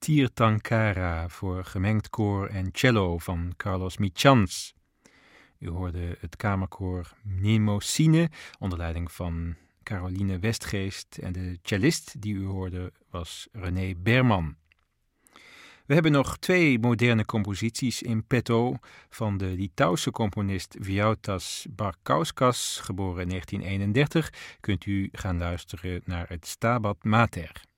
Tirthankara voor gemengd koor en cello van Carlos Michans. U hoorde het kamerkoor Mnemosyne onder leiding van Caroline Westgeest en de cellist die u hoorde was René Berman. We hebben nog 2 moderne composities in petto van de Litouwse componist Vytautas Barkauskas, geboren in 1931. Kunt u gaan luisteren naar het Stabat Mater.